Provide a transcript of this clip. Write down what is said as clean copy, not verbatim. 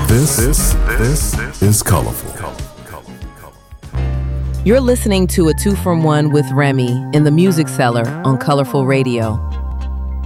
This is Colorful. You're listening to a 2 from 1 with Remy in the Music Cellar on Colorful Radio.